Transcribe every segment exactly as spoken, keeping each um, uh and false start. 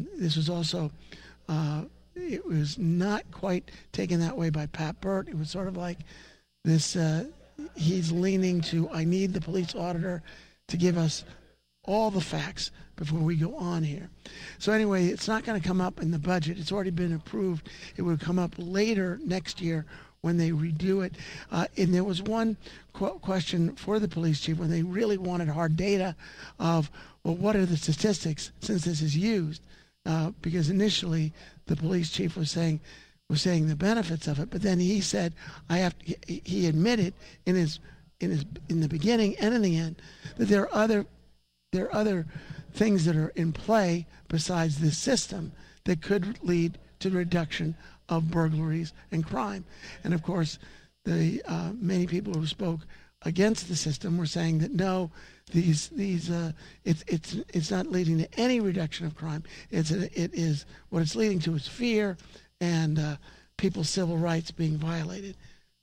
Um, this was also, uh, it was not quite taken that way by Pat Burt. It was sort of like this, uh, he's leaning to, I need the police auditor to give us all the facts before we go on here. So anyway, it's not going to come up in the budget. It's already been approved. It would come up later next year when they redo it. Uh, and there was one qu- question for the police chief when they really wanted hard data of, well, what are the statistics since this is used? Uh, because initially the police chief was saying was saying the benefits of it, but then he said, I have to, he, he admitted in his in his in the beginning and in the end that there are other there are other things that are in play besides this system that could lead to the reduction of burglaries and crime. And of course, the uh, many people who spoke against the system were saying that no, these these uh, it's it's it's not leading to any reduction of crime. It's a, it is what it's leading to is fear and uh, people's civil rights being violated.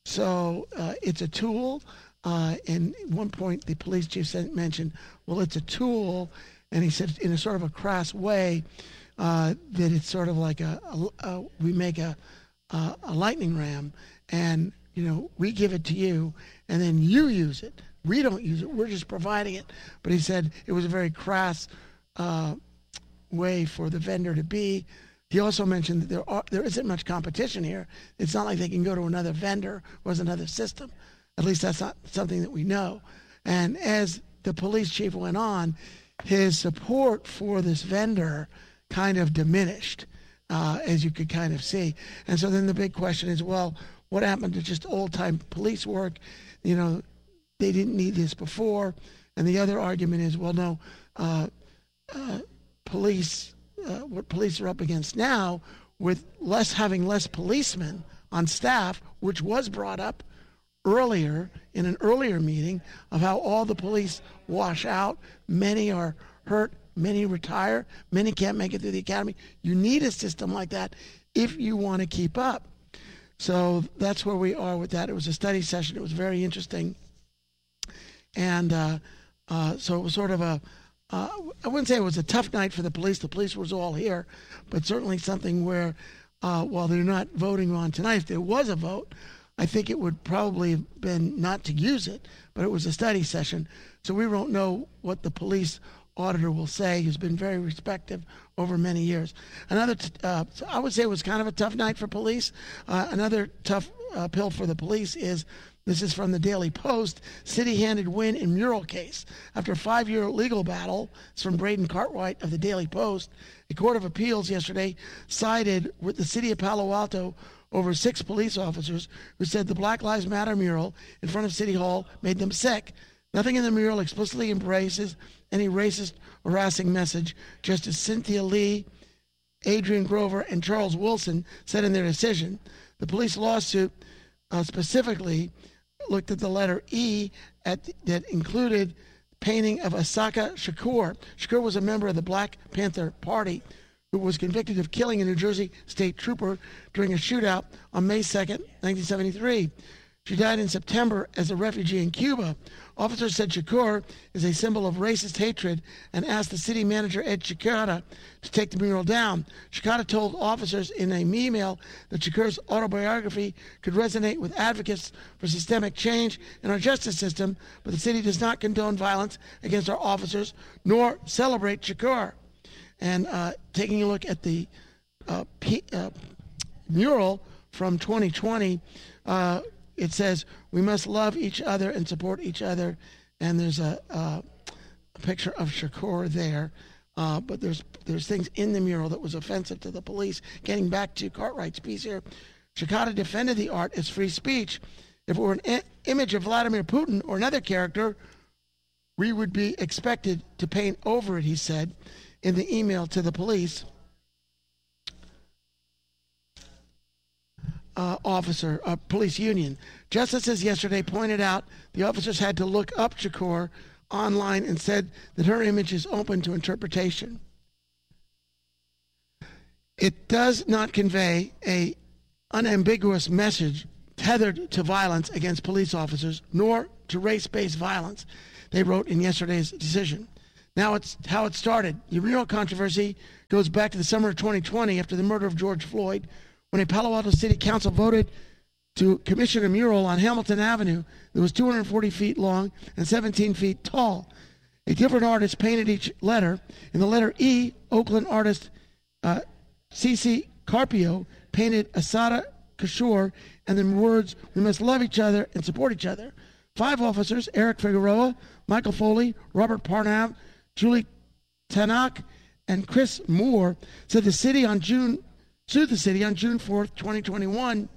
So uh, it's a tool. Uh, and at one point, the police chief said, mentioned, well, it's a tool, and he said in a sort of a crass way uh, that it's sort of like a, a, a we make a, a a lightning ram, and you know we give it to you, and then you use it. We don't use it. We're just providing it. But he said it was a very crass uh, way for the vendor to be. He also mentioned that there are, there isn't much competition here. It's not like they can go to another vendor or another system. At least that's not something that we know. And as the police chief went on, his support for this vendor kind of diminished, uh, as you could kind of see. And so then the big question is, well, what happened to just old-time police work? You know, they didn't need this before. And the other argument is, well, no, uh, uh, police, uh, what police are up against now, with less having less policemen on staff, which was brought up earlier in an earlier meeting of how all the police wash out. Many are hurt, many retire, many can't make it through the academy. You need a system like that if you want to keep up. So that's where we are with that. It was a study session. It was very interesting. And uh, uh, so it was sort of a, uh, I wouldn't say it was a tough night for the police. The police was all here, but certainly something where uh, while they're not voting on tonight, if there was a vote, I think it would probably have been not to use it, but it was a study session. So we don't know what the police auditor will say. He's been very respectful over many years. Another, t- uh, so I would say it was kind of a tough night for police. Uh, another tough uh, pill for the police is, this is from the Daily Post, city-handed win in mural case. After a five-year legal battle, it's from Braden Cartwright of the Daily Post, a court of appeals yesterday sided with the city of Palo Alto over six police officers who said the Black Lives Matter mural in front of City Hall made them sick. Nothing in the mural explicitly embraces any racist or harassing message, just as Cynthia Lee, Adrian Grover, and Charles Wilson said in their decision. The police lawsuit uh, specifically looked at the letter E at, that included painting of Asaka Shakur. Shakur was a member of the Black Panther Party who was convicted of killing a New Jersey state trooper during a shootout on May second, nineteen seventy-three. She died in September as a refugee in Cuba. Officers said Shakur is a symbol of racist hatred and asked the city manager, Ed Chikata, to take the mural down. Chikata told officers in an email that Shakur's autobiography could resonate with advocates for systemic change in our justice system, but the city does not condone violence against our officers nor celebrate Shakur. And uh, taking a look at the uh, P, uh, mural from twenty twenty, uh, it says, we must love each other and support each other. And there's a, uh, a picture of Shakur there. Uh, but there's there's things in the mural that was offensive to the police. Getting back to Cartwright's piece here, Chikata defended the art as free speech. If it were an I- image of Vladimir Putin or another character, we would be expected to paint over it, he said in the email to the police uh, officer, uh, police union. Justices yesterday pointed out the officers had to look up Shakur online and said that her image is open to interpretation. It does not convey a unambiguous message tethered to violence against police officers, nor to race-based violence, they wrote in yesterday's decision. Now it's how it started. The mural controversy goes back to the summer of twenty twenty after the murder of George Floyd, when a Palo Alto City Council voted to commission a mural on Hamilton Avenue that was two hundred forty feet long and seventeen feet tall. A different artist painted each letter. In the letter E, Oakland artist uh, C C Carpio painted Asada Kishore and the words, "We must love each other and support each other." Five officers, Eric Figueroa, Michael Foley, Robert Parnav, Julie Tanak, and Chris Moore, said the city on June sued the city on June fourth, twenty twenty-one,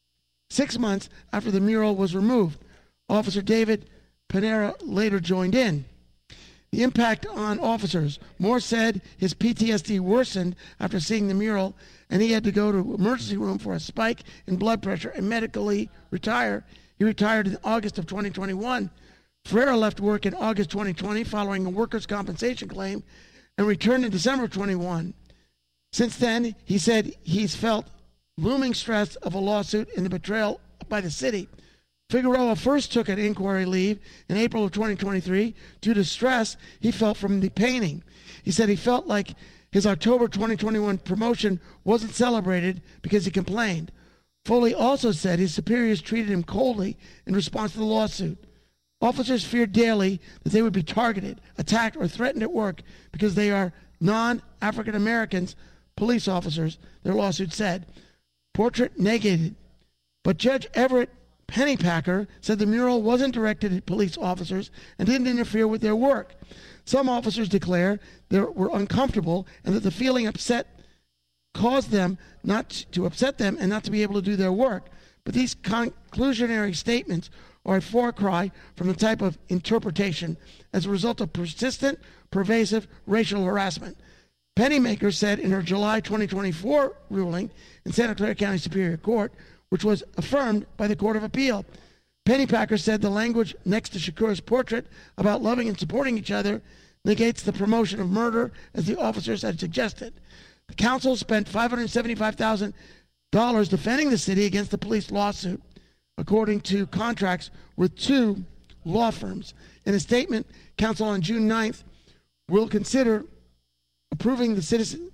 six months after the mural was removed. Officer David Panera later joined in. The impact on officers. Moore said his P T S D worsened after seeing the mural, and he had to go to emergency room for a spike in blood pressure and medically retire. He retired in August of twenty twenty-one. Ferreira left work in August twenty twenty following a workers' compensation claim and returned in December twenty-one. Since then, he said he's felt looming stress of a lawsuit and the betrayal by the city. Figueroa first took an inquiry leave in April of twenty twenty-three due to stress he felt from the painting. He said he felt like his October twenty twenty-one promotion wasn't celebrated because he complained. Foley also said his superiors treated him coldly in response to the lawsuit. Officers feared daily that they would be targeted, attacked, or threatened at work because they are non-African Americans, police officers, their lawsuit said. Portrait negated. But Judge Everett Pennypacker said the mural wasn't directed at police officers and didn't interfere with their work. Some officers declare they were uncomfortable and that the feeling upset caused them not to upset them and not to be able to do their work. But these conclusionary statements are a far cry from the type of interpretation as a result of persistent, pervasive racial harassment. Pennymaker said in her July twenty twenty-four ruling in Santa Clara County Superior Court, which was affirmed by the Court of Appeal. Pennypacker said the language next to Shakur's portrait about loving and supporting each other negates the promotion of murder as the officers had suggested. The council spent five hundred seventy-five thousand dollars defending the city against the police lawsuit, according to contracts with two law firms. In a statement, council on June ninth will consider approving the citizen.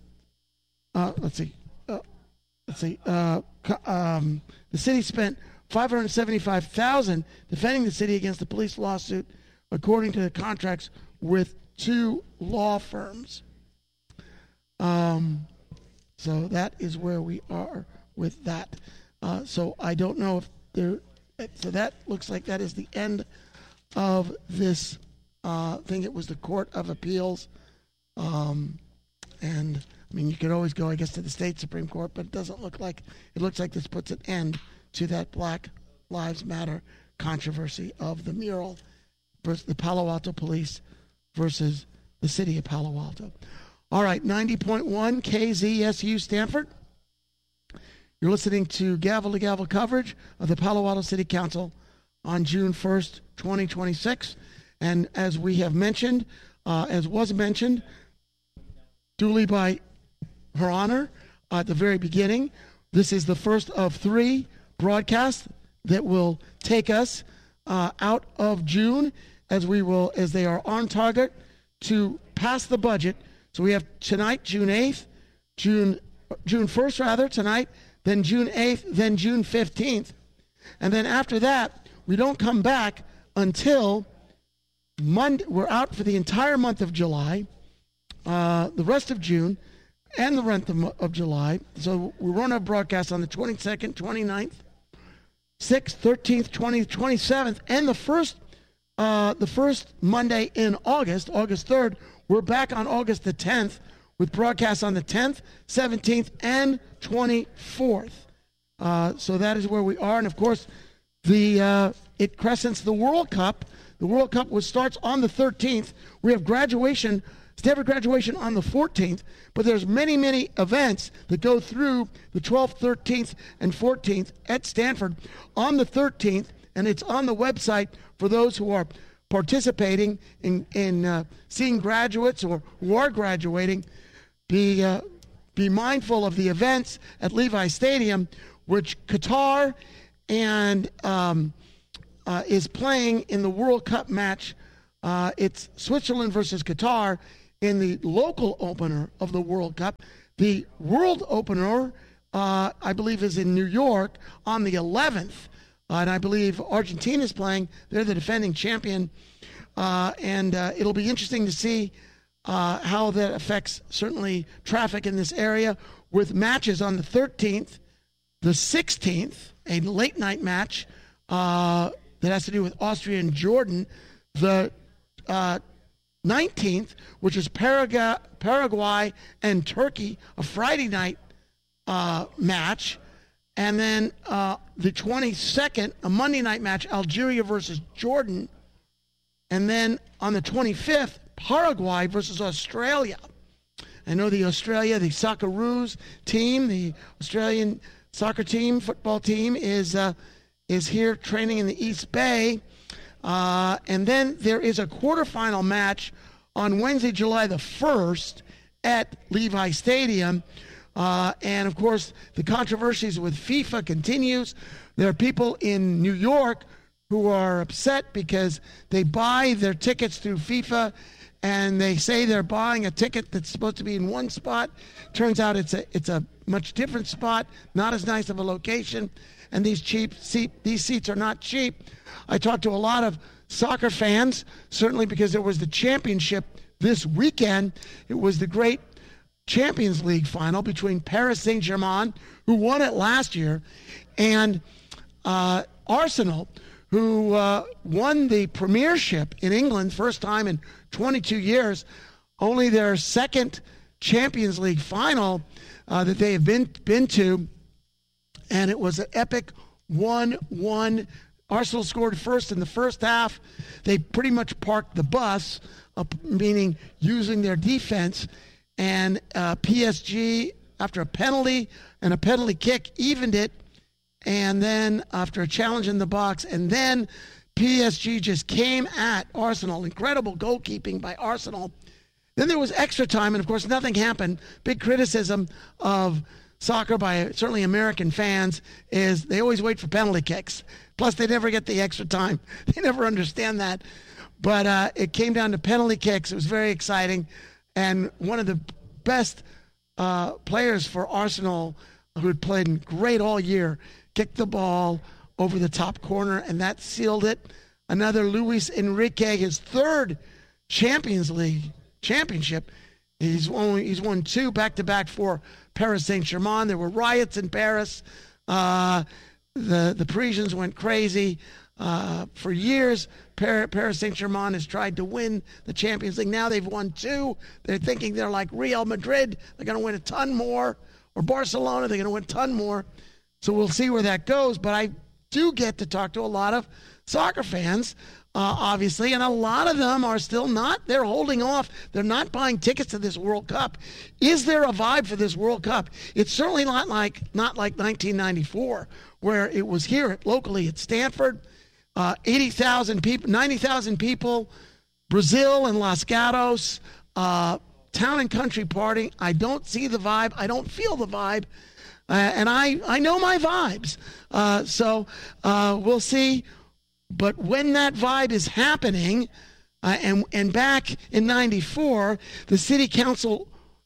Uh, let's see. Uh, let's see. Uh, um, the city spent five hundred seventy-five thousand dollars defending the city against the police lawsuit, according to the contracts with two law firms. Um, so that is where we are with that. Uh, so I don't know if there. So that looks like that is the end of this uh, thing. It was the Court of Appeals. Um, and I mean, you could always go, I guess, to the state Supreme Court, but it doesn't look like, it looks like this puts an end to that Black Lives Matter controversy of the mural versus the Palo Alto Police versus the city of Palo Alto. All right, ninety point one K Z S U Stanford. You're listening to gavel to gavel coverage of the Palo Alto City Council on June first, twenty twenty-six. And as we have mentioned, uh, as was mentioned, duly by Her Honor uh, at the very beginning, this is the first of three broadcasts that will take us uh, out of June, as we will, as they are on target to pass the budget. So we have tonight, June eighth, June June first rather, tonight, then June eighth, then June fifteenth. And then after that, we don't come back until Monday. We're out for the entire month of July, uh, the rest of June, and the rest of, of July. So we run our broadcast on the twenty-second, twenty-ninth, sixth, thirteenth, twentieth, twenty-seventh, and the first uh, the first Monday in August, August third. We're back on August the tenth with broadcasts on the tenth, seventeenth, and twenty-fourth. Uh, so that is where we are. And, of course, the uh, it crescents the World Cup. The World Cup was, starts on the thirteenth. We have graduation, Stanford graduation on the fourteenth. But there's many, many events that go through the twelfth, thirteenth, and fourteenth at Stanford on the thirteenth. And it's on the website for those who are participating in, in uh, seeing graduates or who are graduating. Be uh, be mindful of the events at Levi Stadium, which Qatar and um, uh, is playing in the World Cup match Uh, it's Switzerland versus Qatar in the local opener of the World Cup. The world opener, uh, I believe, is in New York on the eleventh. Uh, and I believe Argentina's playing. They're the defending champion. Uh, and uh, it'll be interesting to see uh, how that affects, certainly, traffic in this area, with matches on the thirteenth, the sixteenth, a late-night match uh, that has to do with Austria and Jordan, the uh, nineteenth, which is Paraguay, Paraguay and Turkey, a Friday night uh, match. And then uh, the twenty-second, a Monday night match, Algeria versus Jordan. And then on the twenty-fifth, Paraguay versus Australia. I know the Australia, the Socceroos team, the Australian soccer team, football team, is uh, is here training in the East Bay. Uh, and then there is a quarterfinal match on Wednesday, July the first at Levi Stadium. Uh, and, of course, the controversies with FIFA continues. There are people in New York who are upset because they buy their tickets through FIFA, and they say they're buying a ticket that's supposed to be in one spot. Turns out it's a it's a much different spot, not as nice of a location, and these cheap seat these seats are not cheap. I talked to a lot of soccer fans, certainly because it was the championship this weekend. It was the great Champions League final between Paris Saint-Germain, who won it last year, and uh, Arsenal, who uh, won the Premiership in England, first time in twenty-two years, only their second Champions League final uh, that they have been been to, and it was an epic one one. Arsenal scored first in the first half. They pretty much parked the bus, uh, meaning using their defense, and uh, P S G, after a penalty and a penalty kick, evened it. And then after a challenge in the box, and then P S G just came at Arsenal. Incredible goalkeeping by Arsenal. Then there was extra time, and of course nothing happened. Big criticism of soccer by certainly American fans is they always wait for penalty kicks. Plus they never get the extra time. They never understand that. But uh, it came down to penalty kicks. It was very exciting. And one of the best uh, players for Arsenal, who had played great all year, kicked the ball over the top corner, and that sealed it. Another Luis Enrique, his third Champions League championship. He's won, he's won two back-to-back for Paris Saint-Germain. There were riots in Paris. Uh, the, the Parisians went crazy. Uh, for years, Paris Saint-Germain has tried to win the Champions League. Now they've won two. They're thinking they're like Real Madrid. They're going to win a ton more. Or Barcelona, they're going to win a ton more. So we'll see where that goes. But I do get to talk to a lot of soccer fans, uh, obviously, and a lot of them are still not. They're holding off. They're not buying tickets to this World Cup. Is there a vibe for this World Cup? It's certainly not like not like nineteen ninety-four, where it was here at, locally at Stanford. Uh, eighty thousand people, ninety thousand people, Brazil and Los Gatos, uh, town and country party. I don't see the vibe. I don't feel the vibe. Uh, and I, I know my vibes. Uh, so uh, we'll see. But when that vibe is happening, uh, and, and back in ninety-four, the city council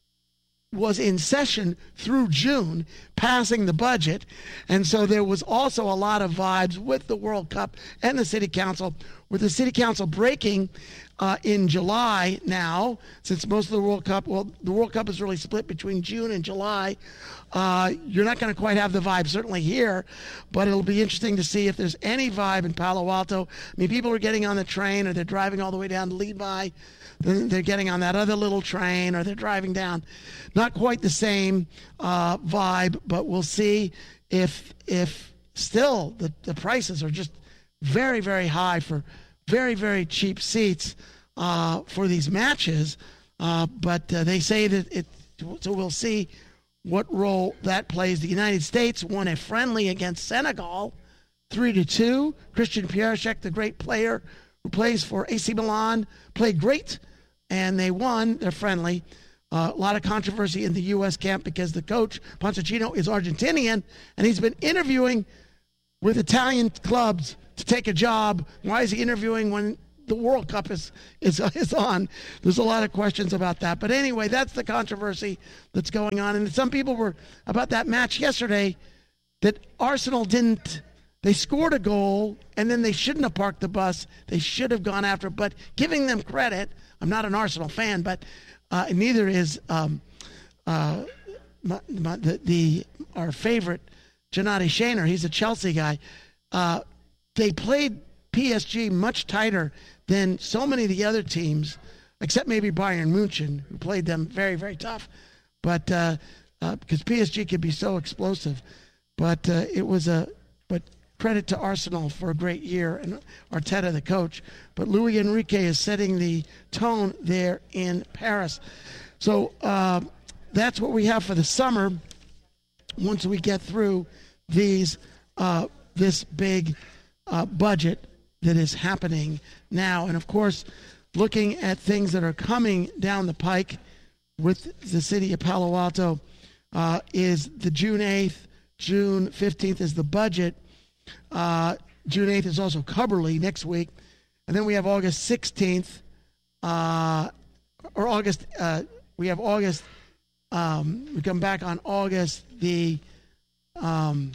was in session through June, passing the budget. And so there was also a lot of vibes with the World Cup and the city council, with the city council breaking uh, in July now, since most of the World Cup, well, the World Cup is really split between June and July. Uh, you're not going to quite have the vibe, certainly here, but it'll be interesting to see if there's any vibe in Palo Alto. I mean, people are getting on the train, or they're driving all the way down to Levi. Then they're getting on that other little train, or they're driving down. Not quite the same uh, vibe, but we'll see if if still the, the prices are just very, very high for very, very cheap seats uh, for these matches. Uh, but uh, they say that it, so we'll see what role that plays. The United States won a friendly against Senegal, three to two. Christian Piasek, the great player who plays for A C Milan, played great, and they won their friendly. Uh, a lot of controversy in the U S camp because the coach, Pochettino, is Argentinian, and he's been interviewing with Italian clubs to take a job. Why is he interviewing when the World Cup is, is is on. There's a lot of questions about that. But anyway, that's the controversy that's going on. And some people were about that match yesterday that Arsenal didn't, they scored a goal and then they shouldn't have parked the bus. They should have gone after it. But giving them credit, I'm not an Arsenal fan, but uh, neither is um, uh, my, my, the, the our favorite, Gennady Shaner. He's a Chelsea guy. Uh, they played P S G much tighter than so many of the other teams, except maybe Bayern München, who played them very, very tough. But uh, uh, because P S G could be so explosive, but uh, it was a. But credit to Arsenal for a great year and Arteta, the coach. But Luis Enrique is setting the tone there in Paris. So uh, that's what we have for the summer. Once we get through these, uh, this big uh, budget that is happening now. And of course, looking at things that are coming down the pike with the city of Palo Alto uh, is the June eighth, June fifteenth is the budget. Uh, June eighth is also Cubberley next week. And then we have August sixteenth, uh, or August, uh, we have August, um, we come back on August the, um,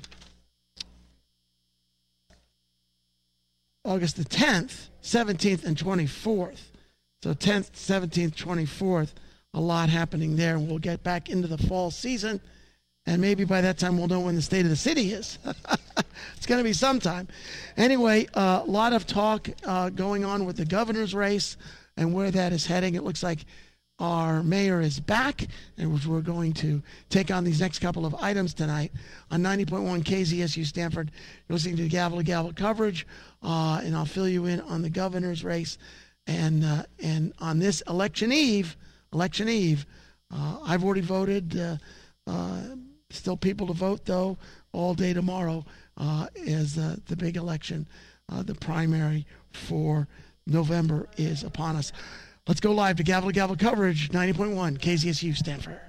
August the tenth, seventeenth, and twenty-fourth. So tenth, seventeenth, twenty-fourth, a lot happening there. And we'll get back into the fall season. And maybe by that time we'll know when the state of the city is. It's going to be sometime. Anyway, a uh, lot of talk uh, going on with the governor's race and where that is heading. It looks like our mayor is back, and we're going to take on these next couple of items tonight on ninety point one K Z S U Stanford. You're listening to the Gavel to Gavel coverage, uh, and I'll fill you in on the governor's race. And uh, and on this election eve, election eve, uh, I've already voted. Uh, uh, still people to vote, though, all day tomorrow uh, is uh, the big election. Uh, the primary for November is upon us. Let's go live to Gavel to Gavel coverage, ninety point one K Z S U Stanford.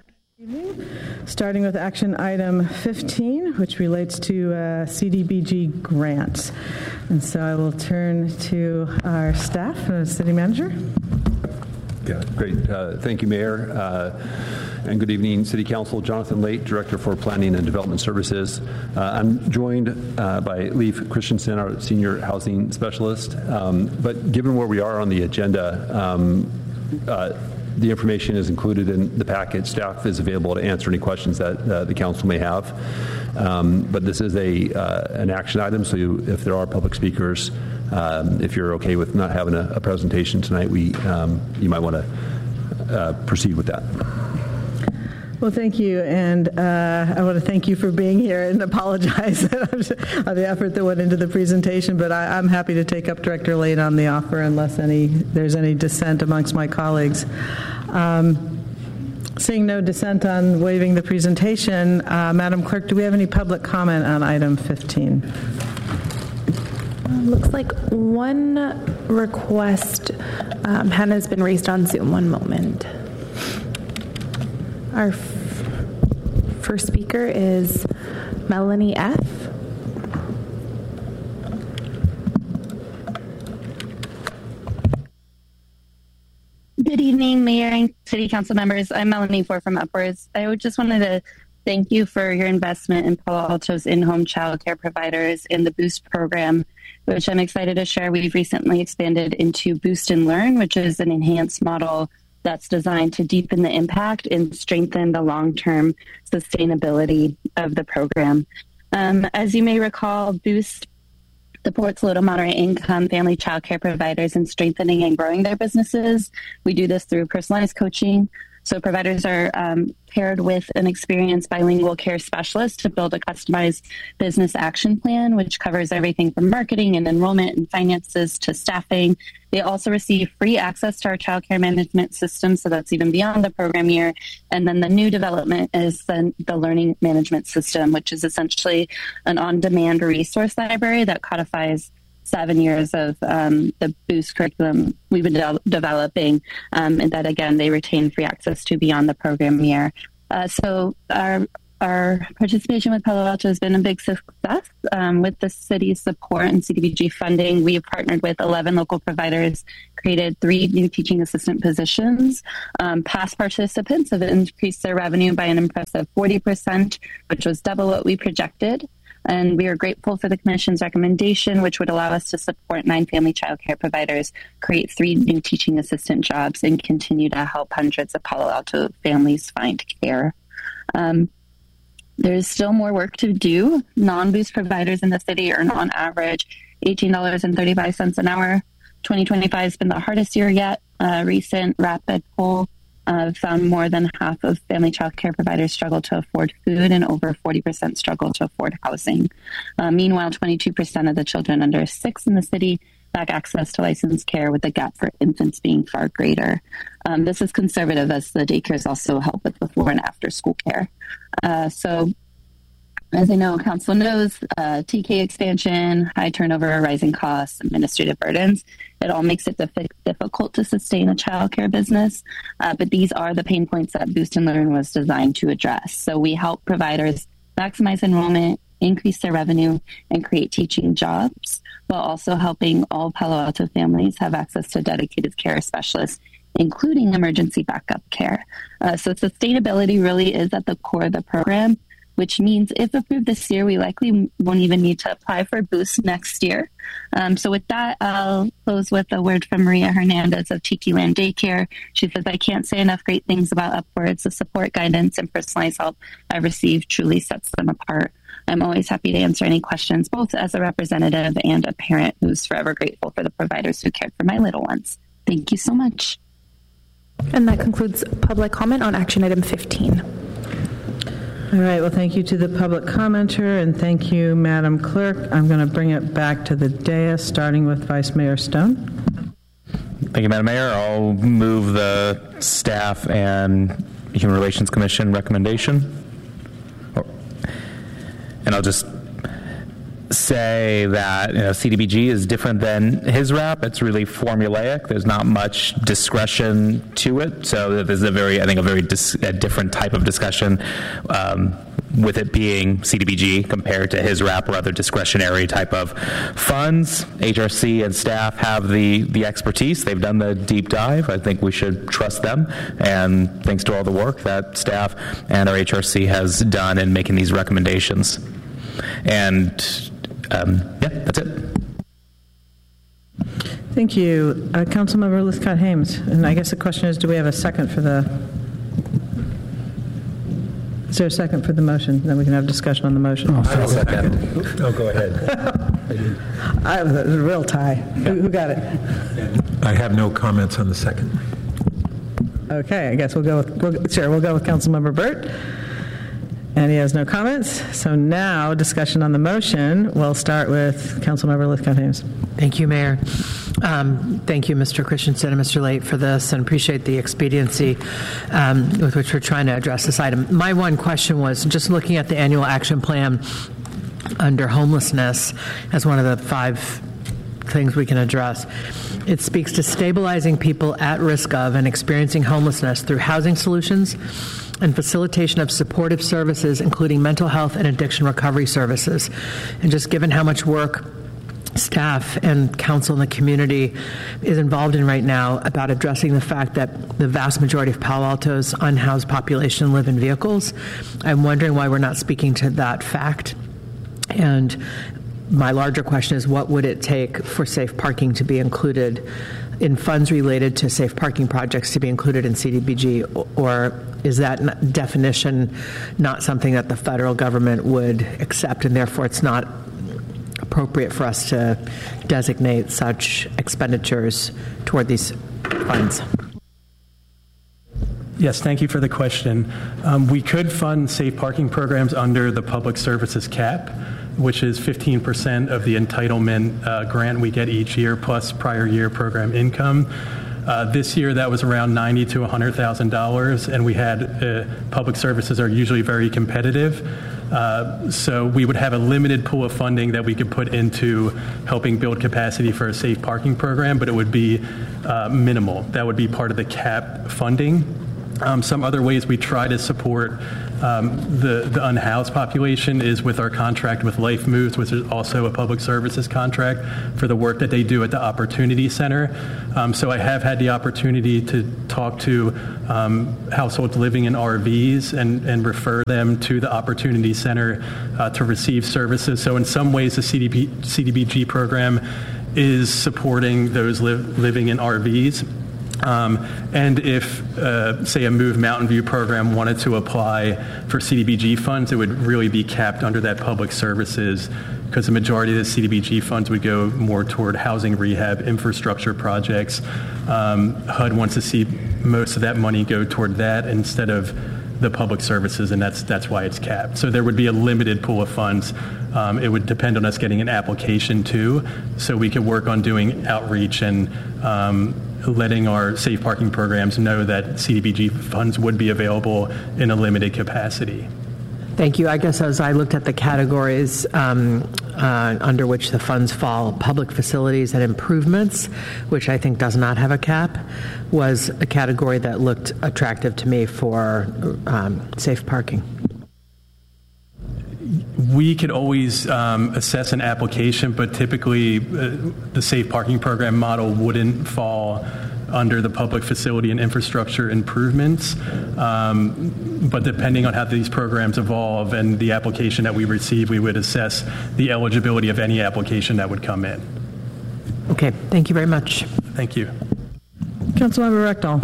Starting with action item fifteen, which relates to uh, C D B G grants. And so I will turn to our staff, uh, city manager. Yeah, great. Uh, thank you, Mayor. Uh, and good evening, City Council. Jonathan Late, Director for Planning and Development Services. Uh, I'm joined uh, by Leif Christensen, our Senior Housing Specialist. Um, but given where we are on the agenda, um, uh, the information is included in the packet. Staff is available to answer any questions that uh, the council may have. Um, but this is a uh, an action item, so you, if there are public speakers, um, if you're okay with not having a, a presentation tonight, we um, you might want to uh, proceed with that. Well, thank you, and uh, I want to thank you for being here and apologize on the effort that went into the presentation, but I, I'm happy to take up Director Late on the offer unless any there's any dissent amongst my colleagues. Um, seeing no dissent on waiving the presentation, uh, Madam Clerk, do we have any public comment on item fifteen? Looks like one request um, hand has been raised on Zoom. One moment. Our f- first speaker is Melanie F. Good evening, Mayor and City Council members. I'm Melanie Ford from Upwards. I just wanted to thank you for your investment in Palo Alto's in-home child care providers in the Boost program, which I'm excited to share. We've recently expanded into Boost and Learn, which is an enhanced model that's designed to deepen the impact and strengthen the long-term sustainability of the program. Um, as you may recall, Boost supports low to moderate income family child care providers in strengthening and growing their businesses. We do this through personalized coaching. So providers are um, paired with an experienced bilingual care specialist to build a customized business action plan, which covers everything from marketing and enrollment and finances to staffing. They also receive free access to our child care management system, so that's even beyond the program year. And then the new development is the, the learning management system, which is essentially an on-demand resource library that codifies seven years of um, the Boost curriculum we've been de- developing, um, and that, again, they retain free access to beyond the program year. Uh, so our our participation with Palo Alto has been a big success. Um, with the city's support and C D B G funding, we have partnered with eleven local providers, created three new teaching assistant positions. Um, past participants have increased their revenue by an impressive forty percent, which was double what we projected. And we are grateful for the Commission's recommendation, which would allow us to support nine family child care providers, create three new teaching assistant jobs, and continue to help hundreds of Palo Alto families find care. Um, there's still more work to do. Non-Boost providers in the city earn on average eighteen dollars and thirty-five cents an hour. twenty twenty-five has been the hardest year yet. A recent rapid poll Uh, found more than half of family child care providers struggle to afford food, and over forty percent struggle to afford housing. Uh, meanwhile, twenty-two percent of the children under six in the city lack access to licensed care, with the gap for infants being far greater. Um, this is conservative, as the daycares also help with before and after school care. Uh, so, as I know, Council knows, uh, T K expansion, high turnover, rising costs, administrative burdens, it all makes it diff- difficult to sustain a childcare business. Uh, but these are the pain points that Boost and Learn was designed to address. So we help providers maximize enrollment, increase their revenue, and create teaching jobs, while also helping all Palo Alto families have access to dedicated care specialists, including emergency backup care. Uh, so sustainability really is at the core of the program, which means if approved this year, we likely won't even need to apply for Boost next year. Um, so with that, I'll close with a word from Maria Hernandez of Tiki Land Daycare. She says, I can't say enough great things about Upwards. The support, guidance, and personalized help I've received truly sets them apart. I'm always happy to answer any questions, both as a representative and a parent who's forever grateful for the providers who cared for my little ones. Thank you so much. And that concludes public comment on action item fifteen. All right, well, thank you to the public commenter, and thank you, Madam Clerk. I'm going to bring it back to the dais, starting with Vice Mayor Stone. Thank you, Madam Mayor. I'll move the Staff and Human Relations Commission recommendation. And I'll just say that, you know, C D B G is different than his rap. It's really formulaic. There's not much discretion to it. So there's a very, I think, a very dis- a different type of discussion um, with it being C D B G compared to his rap or other discretionary type of funds. H R C and staff have the, the expertise. They've done the deep dive. I think we should trust them. And thanks to all the work that staff and our H R C has done in making these recommendations. And Um, yeah, that's it. Thank you. Uh, Councilmember Liscott-Hames. And I guess the question is, do we have a second for the... Is there a second for the motion? Then we can have discussion on the motion. Oh, I'll second. Oh, go ahead. I, it was a real tie. Who, who got it? I have no comments on the second. Okay, I guess we'll go with, we'll, sure, we'll go with Councilmember Burt. And he has no comments. So now, discussion on the motion. We'll start with Councilmember Liscott-Hames. Thank you, Mayor. Um, thank you, Mister Christensen and Mister Late, for this, and appreciate the expediency um, with which we're trying to address this item. My one question was, just looking at the annual action plan under homelessness as one of the five things we can address. It speaks to stabilizing people at risk of and experiencing homelessness through housing solutions and facilitation of supportive services, including mental health and addiction recovery services. And just given how much work staff and council in the community is involved in right now about addressing the fact that the vast majority of Palo Alto's unhoused population live in vehicles, I'm wondering why we're not speaking to that fact. And my larger question is, what would it take for safe parking to be included in funds related to safe parking projects to be included in C D B G, or is that definition not something that the federal government would accept, and therefore it's not appropriate for us to designate such expenditures toward these funds? Yes, thank you for the question. Um, we could fund safe parking programs under the public services cap, which is fifteen percent of the entitlement uh, grant we get each year plus prior year program income. Uh, this year that was around ninety thousand to one hundred thousand dollars, and we had uh, public services are usually very competitive. Uh, so we would have a limited pool of funding that we could put into helping build capacity for a safe parking program, but it would be uh, minimal. That would be part of the cap funding. Um, some other ways we try to support um, the, the unhoused population is with our contract with Life Moves, which is also a public services contract for the work that they do at the Opportunity Center. Um, so I have had the opportunity to talk to um, households living in R Vs and, and refer them to the Opportunity Center uh, to receive services. So in some ways, the C D B, C D B G program is supporting those li- living in R Vs. Um, and if, uh, say, a Move Mountain View program wanted to apply for C D B G funds, it would really be capped under that public services, because the majority of the C D B G funds would go more toward housing rehab, infrastructure projects. Um, H U D wants to see most of that money go toward that instead of the public services, and that's that's why it's capped. So there would be a limited pool of funds. Um, it would depend on us getting an application too, so we could work on doing outreach and um, letting our safe parking programs know that C D B G funds would be available in a limited capacity. Thank you. I guess as I looked at the categories um, uh, under which the funds fall, public facilities and improvements, which I think does not have a cap, was a category that looked attractive to me for um, safe parking. We could always um, assess an application, but typically uh, the safe parking program model wouldn't fall under the public facility and infrastructure improvements. Um, but depending on how these programs evolve and the application that we receive, we would assess the eligibility of any application that would come in. Okay, thank you very much. Thank you. Councilmember Rectal.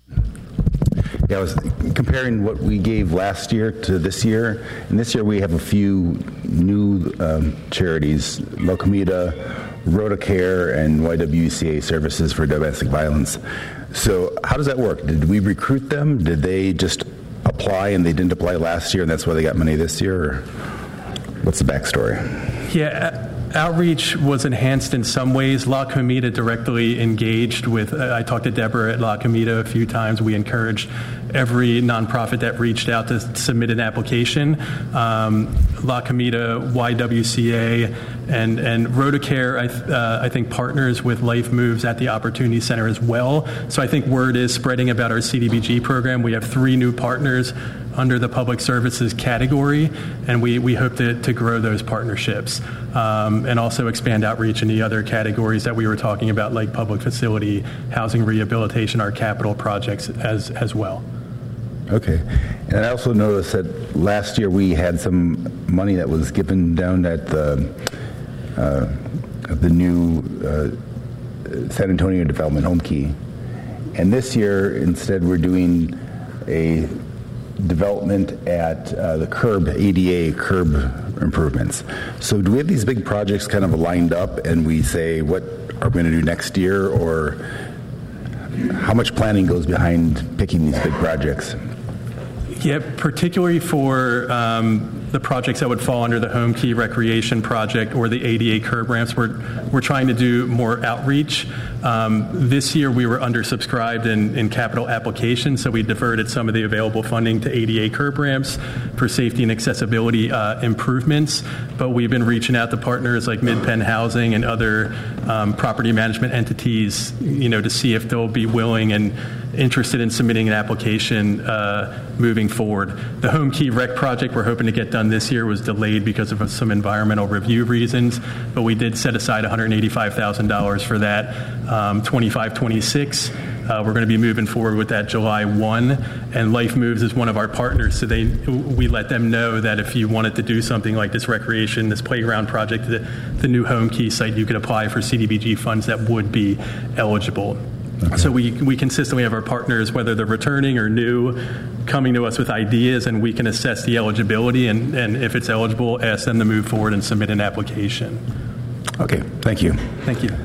Yeah, I was comparing what we gave last year to this year, and this year we have a few new um, charities, La Comida, Rotacare, and Y W C A Services for Domestic Violence. So how does that work? Did we recruit them? Did they just apply and they didn't apply last year and that's why they got money this year? Or what's the backstory? Yeah. Outreach was enhanced in some ways. La Comida directly engaged with, uh, I talked to Deborah at La Comida a few times. We encouraged every nonprofit that reached out to submit an application. Um, La Comida, Y W C A, and, and Rotacare, I, th- uh, I think, partners with Life Moves at the Opportunity Center as well. So I think word is spreading about our C D B G program. We have three new partners under the public services category, and we, we hope to, to grow those partnerships um, and also expand outreach in the other categories that we were talking about, like public facility, housing rehabilitation, our capital projects as, as well. Okay. And I also noticed that last year we had some money that was given down at the, uh, the new uh, San Antonio Development Home Key. And this year, instead, we're doing a development at uh, the curb, A D A curb improvements. So do we have these big projects kind of lined up and we say, what are we going to do next year, or how much planning goes behind picking these big projects? Yeah, particularly for um, the projects that would fall under the Home Key Recreation Project or the A D A curb ramps, we're, we're trying to do more outreach. Um, this year we were undersubscribed in, in capital applications, so we diverted some of the available funding to A D A curb ramps for safety and accessibility uh, improvements. But we've been reaching out to partners like Mid-Penn Housing and other um, property management entities, you know, to see if they'll be willing and interested in submitting an application uh, moving forward. The Home Key Rec project we're hoping to get done this year was delayed because of some environmental review reasons, but we did set aside one hundred eighty-five thousand dollars for that. Um, twenty-five twenty-six, uh, we're going to be moving forward with that July first, and Life Moves is one of our partners, so they we let them know that if you wanted to do something like this recreation, this playground project, the, the new Home Key site, you could apply for C D B G funds that would be eligible. Okay. So we, we consistently have our partners, whether they're returning or new, coming to us with ideas, and we can assess the eligibility, and, and if it's eligible, ask them to move forward and submit an application. Okay, thank you. Thank you.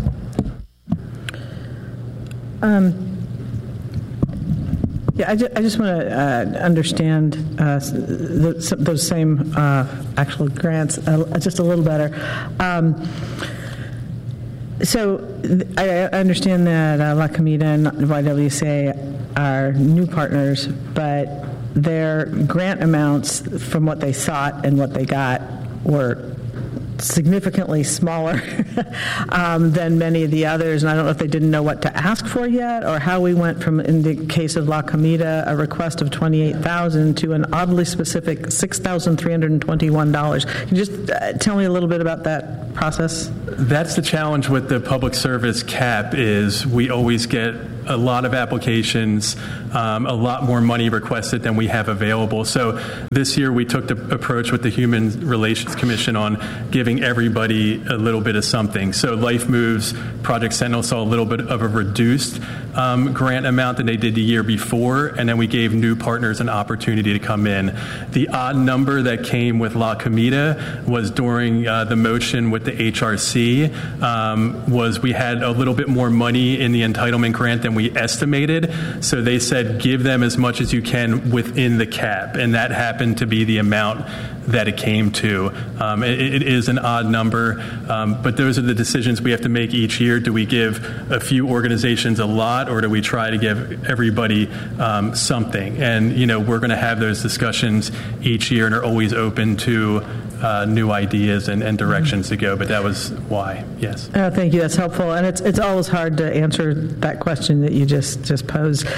Um, yeah, I, ju- I just want to uh, understand uh, the, those same uh, actual grants uh, just a little better. Um, So I understand that uh, La Comida and Y W C A are new partners, but their grant amounts from what they sought and what they got were significantly smaller um, than many of the others, and I don't know if they didn't know what to ask for yet, or how we went from, in the case of La Comida, a request of twenty-eight thousand dollars to an oddly specific six thousand three hundred twenty-one dollars. Can you just uh, tell me a little bit about that process? That's the challenge with the public service cap, is we always get a lot of applications, um, a lot more money requested than we have available. So this year we took the approach with the Human Relations Commission on giving everybody a little bit of something. So Life Moves, Project Sentinel saw a little bit of a reduced um, grant amount than they did the year before, and then we gave new partners an opportunity to come in. The odd number that came with La Comida was during uh, the motion with the H R C, um, was we had a little bit more money in the entitlement grant than we estimated, so they said give them as much as you can within the cap, and that happened to be the amount that it came to. Um, it, it is an odd number, um, but those are the decisions we have to make each year. Do we give a few organizations a lot, or do we try to give everybody um, something? And, you know, we're going to have those discussions each year and are always open to uh, new ideas and, and directions to go, but that was why, yes. Oh, thank you. That's helpful. And it's it's always hard to answer that question that you just, just posed.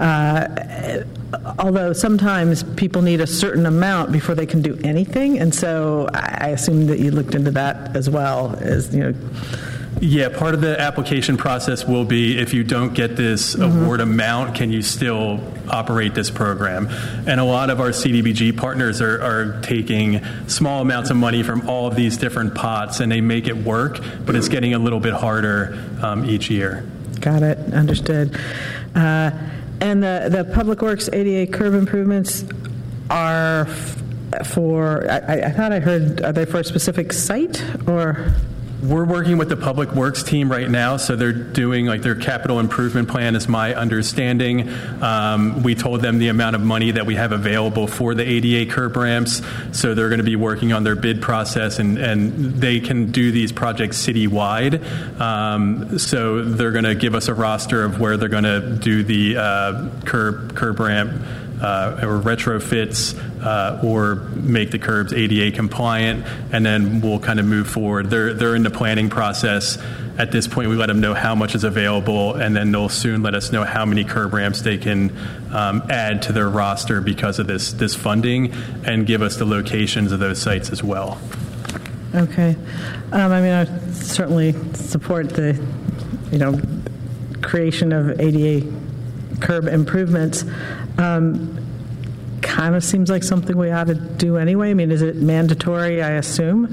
Uh, although sometimes people need a certain amount before they can do anything, and so I assume that you looked into that as well, as, you know. Yeah, part of the application process will be, if you don't get this mm-hmm. award amount, can you still operate this program? And a lot of our C D B G partners are, are taking small amounts of money from all of these different pots, and they make it work, but it's getting a little bit harder um, each year. Got it. Understood. Uh, and the, the Public Works A D A curb improvements are f- for, I, I thought I heard, are they for a specific site, or? We're working with the Public Works team right now, so they're doing like their capital improvement plan, is my understanding. Um, we told them the amount of money that we have available for the A D A curb ramps, so they're going to be working on their bid process, and, and they can do these projects citywide. Um, so they're going to give us a roster of where they're going to do the uh, curb curb ramp Uh, or retrofits, uh, or make the curbs A D A compliant, and then we'll kind of move forward. They're they're in the planning process. At this point, we let them know how much is available, and then they'll soon let us know how many curb ramps they can um, add to their roster because of this this funding, and give us the locations of those sites as well. Okay. Um, I mean, I certainly support the, you know, creation of A D A curb improvements. Um, kind of seems like something we ought to do anyway. I mean, is it mandatory, I assume?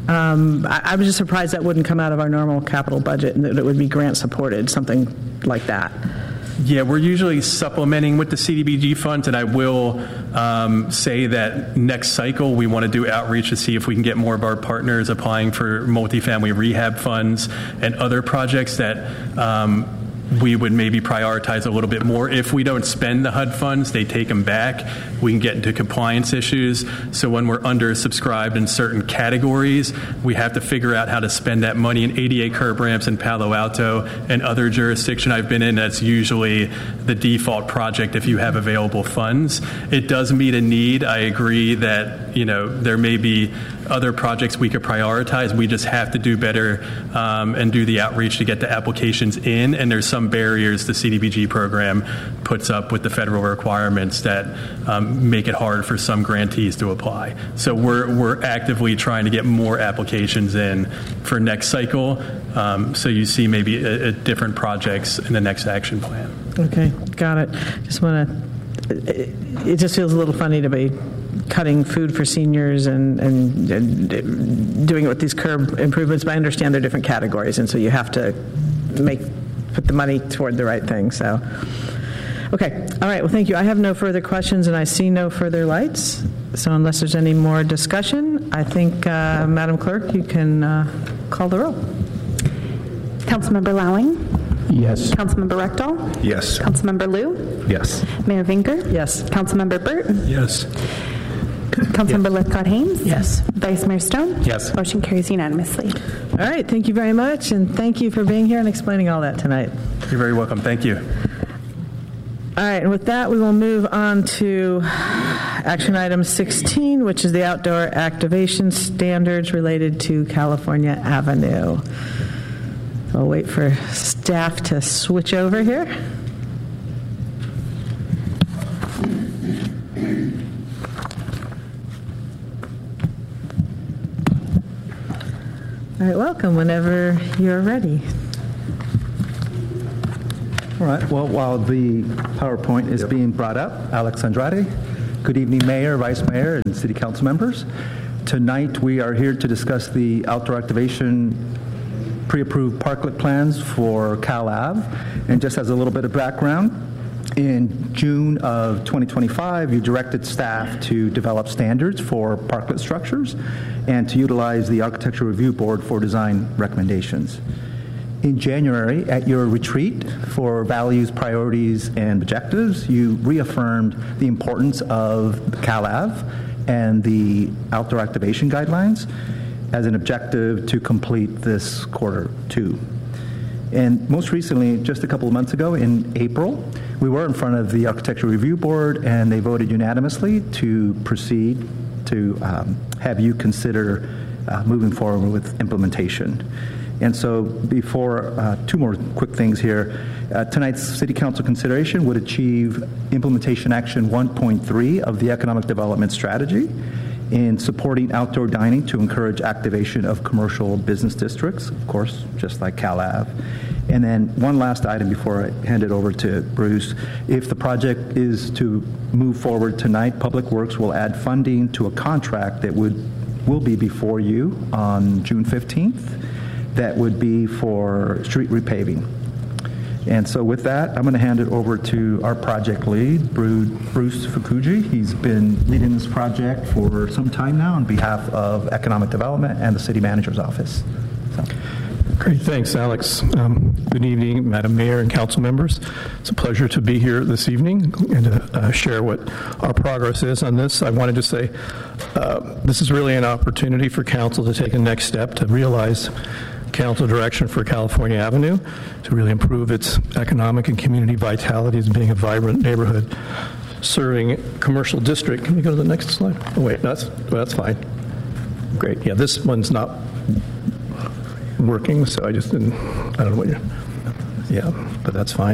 Um, I, I was just surprised that wouldn't come out of our normal capital budget, and that it would be grant supported, something like that. Yeah, we're usually supplementing with the C D B G funds, and I will um, say that next cycle we want to do outreach to see if we can get more of our partners applying for multifamily rehab funds and other projects that um, we would maybe prioritize a little bit more. If we don't spend the H U D funds, they take them back. We can get into compliance issues. So when we're undersubscribed in certain categories, we have to figure out how to spend that money. In A D A curb ramps in Palo Alto and other jurisdiction I've been in, that's usually the default project if you have available funds. It does meet a need. I agree that, you know, there may be other projects we could prioritize. We just have to do better um, and do the outreach to get the applications in. And there's some barriers the C D B G program puts up with the federal requirements that um, make it hard for some grantees to apply. So we're we're actively trying to get more applications in for next cycle. Um, so you see maybe a, a different projects in the next action plan. Okay, got it. Just want to. It, it just feels a little funny to be cutting food for seniors and, and, and doing it with these curb improvements, but I understand they're different categories, and so you have to make put the money toward the right thing. So, okay, all right. Well, thank you. I have no further questions, and I see no further lights. So, unless there's any more discussion, I think, uh, Madam Clerk, you can uh, call the roll. Councilmember Lowing. Yes. Councilmember Rectal. Yes. Councilmember Liu. Yes. Mayor Vinker. Yes. Councilmember Burt. Yes. Councilmember yes. Lithcott-Haynes. Yes. Vice Mayor Stone. Yes. Motion carries unanimously. All right. Thank you very much, and thank you for being here and explaining all that tonight. You're very welcome. Thank you. All right, and with that, we will move on to action item sixteen, which is the outdoor activation standards related to California Avenue. So I'll wait for staff to switch over here. All right, welcome whenever you're ready. All right, well, while the PowerPoint is being brought up, Alex Andrade. Good evening, Mayor, Vice Mayor, and City Council members. Tonight, we are here to discuss the outdoor activation pre-approved parklet plans for Cal Ave. And just as a little bit of background, in June of twenty twenty-five, you directed staff to develop standards for parklet structures and to utilize the Architectural Review Board for design recommendations. In January, at your retreat for values, priorities, and objectives, you reaffirmed the importance of Cal Ave and the outdoor activation guidelines as an objective to complete this quarter two. And most recently, just a couple of months ago, in April, we were in front of the Architectural Review Board, and they voted unanimously to proceed to um, have you consider uh, moving forward with implementation. And so before, uh, two more quick things here. Uh, tonight's City Council consideration would achieve implementation action one point three of the Economic Development Strategy in supporting outdoor dining to encourage activation of commercial business districts, of course, just like Cal Ave. And then one last item before I hand it over to Bruce. If the project is to move forward tonight, Public Works will add funding to a contract that would will be before you on June fifteenth. That would be for street repaving. And so with that, I'm going to hand it over to our project lead, Bruce Fukuji. He's been leading this project for some time now on behalf of Economic Development and the City Manager's Office. So. Great, thanks, Alex. Um, good evening, Madam Mayor and council members. It's a pleasure to be here this evening and to uh, share what our progress is on this. I wanted to say uh, this is really an opportunity for council to take a next step to realize council direction for California Avenue to really improve its economic and community vitality as being a vibrant neighborhood serving commercial district. Can we go to the next slide? Oh, wait, that's, that's fine. Great. Yeah, this one's not working, so I just didn't, I don't know what you're, yeah, but that's fine.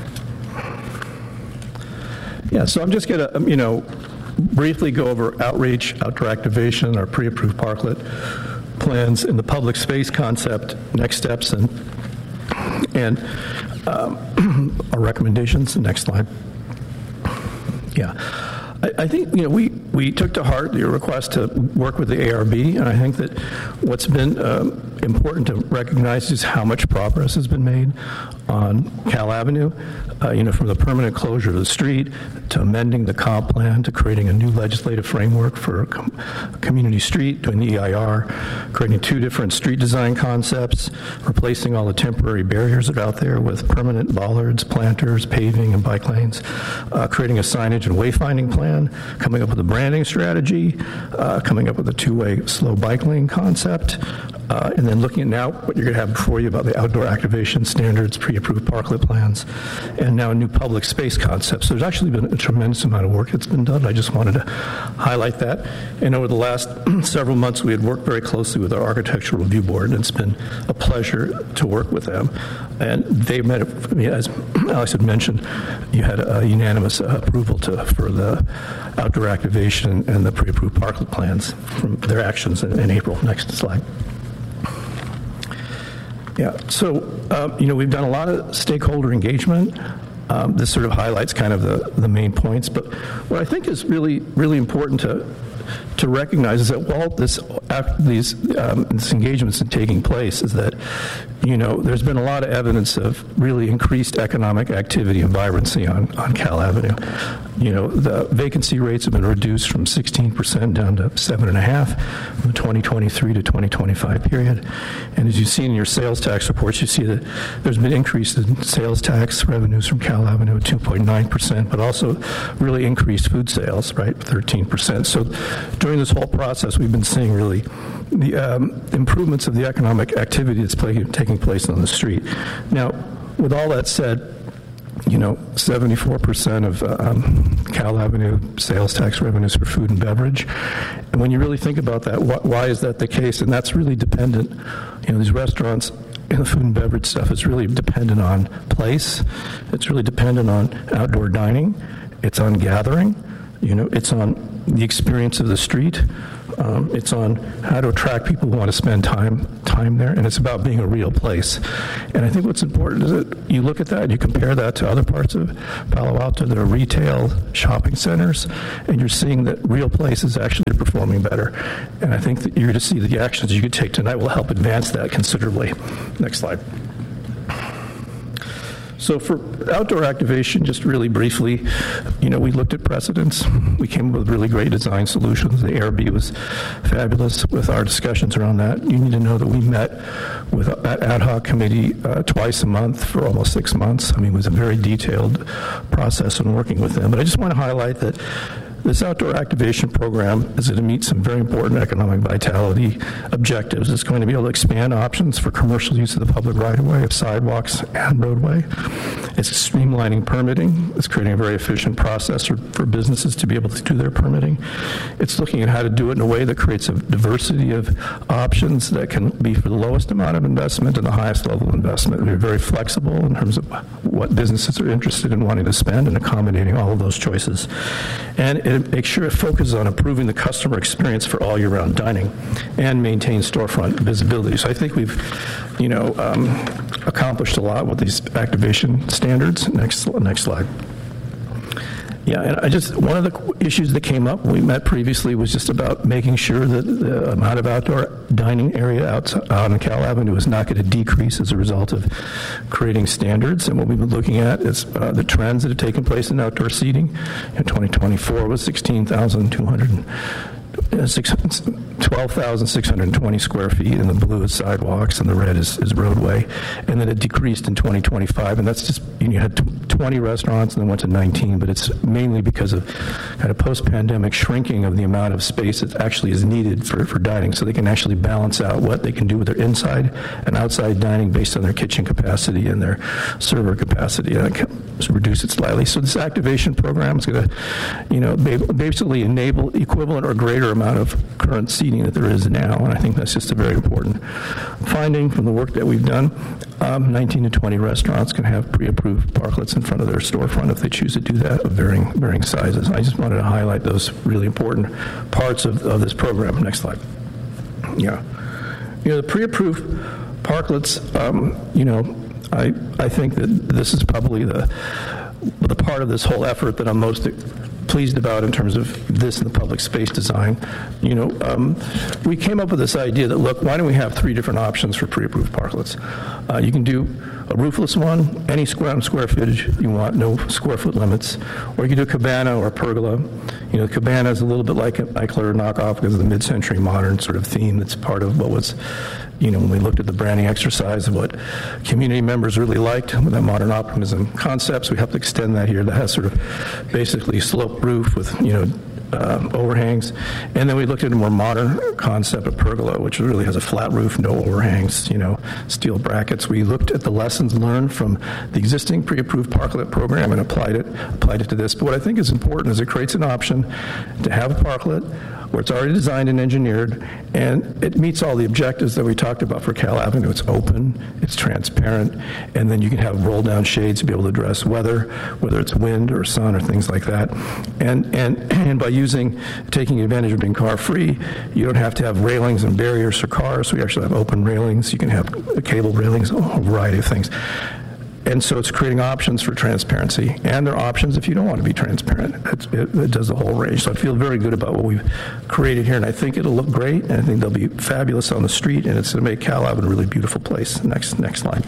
Yeah, so I'm just going to, you know, briefly go over outreach, outdoor activation, our pre-approved parklet plans, and the public space concept, next steps, and and um, our recommendations. The next slide. Yeah. I think, you know, we, we took to heart your request to work with the A R B, and I think that what's been um, important to recognize is how much progress has been made on Cal Avenue, uh, you know, from the permanent closure of the street to amending the comp plan to creating a new legislative framework for a com- community street, doing the E I R, creating two different street design concepts, replacing all the temporary barriers that are out there with permanent bollards, planters, paving, and bike lanes, uh, creating a signage and wayfinding plan, coming up with a branding strategy, uh, coming up with a two-way slow bike lane concept, uh, and then looking at now what you're going to have before you about the outdoor activation standards, pre-approved parklet plans, and now a new public space concept. So there's actually been a tremendous amount of work that's been done. I just wanted to highlight that. And over the last several months, we had worked very closely with our Architectural Review Board, and it's been a pleasure to work with them. And they met, as Alex had mentioned, you had a unanimous approval to for the outdoor activation and the pre-approved parklet plans from their actions in, in April. Next slide. Yeah, so, um, you know, we've done a lot of stakeholder engagement. Um, this sort of highlights kind of the, the main points. But what I think is really, really important to to recognize is that while this these um, this engagement's been taking place, is that, you know, there's been a lot of evidence of really increased economic activity and vibrancy on, on Cal Avenue. You know, the vacancy rates have been reduced from sixteen percent down to seven and a half from the twenty twenty-three to twenty twenty-five period. And as you see in your sales tax reports, you see that there's been increase in sales tax revenues from Cal Avenue at two point nine percent, but also really increased food sales, right, thirteen percent. So during this whole process, we've been seeing really the um, improvements of the economic activity that's play, taking place on the street. Now, with all that said, you know, seventy-four percent of um, Cal Avenue sales tax revenues for food and beverage. And when you really think about that, wh- why is that the case? And that's really dependent, you know, these restaurants and the food and beverage stuff is really dependent on place. It's really dependent on outdoor dining. It's on gathering. You know, it's on the experience of the street. Um, it's on how to attract people who want to spend time time there, and it's about being a real place. And I think what's important is that you look at that and you compare that to other parts of Palo Alto that are retail shopping centers, and you're seeing that real places actually are performing better. And I think that you're going to see the actions you could take tonight will help advance that considerably. Next slide. So for outdoor activation, just really briefly, you know, we looked at precedents. We came up with really great design solutions. The A R B was fabulous with our discussions around that. You need to know that we met with that ad hoc committee uh, twice a month for almost six months. I mean, it was a very detailed process in working with them. But I just want to highlight that this outdoor activation program is going to meet some very important economic vitality objectives. It's going to be able to expand options for commercial use of the public right-of-way, of sidewalks and roadway. It's streamlining permitting. It's creating a very efficient process for, for businesses to be able to do their permitting. It's looking at how to do it in a way that creates a diversity of options that can be for the lowest amount of investment and the highest level of investment. We're very flexible in terms of what businesses are interested in wanting to spend and accommodating all of those choices. And it make sure it focuses on improving the customer experience for all year-round dining and maintain storefront visibility. So I think we've, you know, um, accomplished a lot with these activation standards. Next, next slide. Yeah, and I just, one of the issues that came up when we met previously was just about making sure that the amount of outdoor dining area out, out on Cal Avenue is not going to decrease as a result of creating standards. And what we've been looking at is uh, the trends that have taken place in outdoor seating. In twenty twenty-four was sixteen thousand two hundred twelve thousand six hundred twenty square feet, and the blue is sidewalks, and the red is, is roadway. And then it decreased in twenty twenty-five, and that's just, you know, you had twenty restaurants and then went to nineteen, but it's mainly because of kind of post-pandemic shrinking of the amount of space that actually is needed for, for dining, so they can actually balance out what they can do with their inside and outside dining based on their kitchen capacity and their server capacity, and it reduce it slightly. So this activation program is going to, you know, basically enable equivalent or greater amount of current seating that there is now, and I think that's just a very important finding from the work that we've done. Um, nineteen to twenty restaurants can have pre-approved parklets in front of their storefront if they choose to do that, of varying, varying sizes. I just wanted to highlight those really important parts of, of this program. Next slide. Yeah. You know, the pre-approved parklets, um, you know, I, I think that this is probably the, the part of this whole effort that I'm most pleased about in terms of this and the public space design. You know, um, we came up with this idea that, look, why don't we have three different options for pre-approved parklets? Uh, you can do a roofless one, any square square footage you want, no square foot limits, or you can do a cabana or a pergola. You know, cabana is a little bit like an Eichler knockoff because of the mid-century modern sort of theme that's part of what was, you know, when we looked at the branding exercise of what community members really liked with that modern optimism concepts, we have to extend that here. That has sort of basically sloped roof with, you know, uh, overhangs. And then we looked at a more modern concept of pergola, which really has a flat roof, no overhangs, you know, steel brackets. We looked at the lessons learned from the existing pre-approved parklet program and applied it, applied it to this. But what I think is important is it creates an option to have a parklet where it's already designed and engineered, and it meets all the objectives that we talked about for Cal Avenue. It's open, it's transparent, and then you can have roll-down shades to be able to address weather, whether it's wind or sun or things like that. And and and by using, taking advantage of being car-free, you don't have to have railings and barriers for cars. We actually have open railings. You can have cable railings, a whole variety of things. And so it's creating options for transparency. And there are options if you don't want to be transparent. It, it, it does the whole range. So I feel very good about what we've created here, and I think it'll look great, and I think they'll be fabulous on the street, and it's going to make Cal Avenue a really beautiful place. Next, next slide.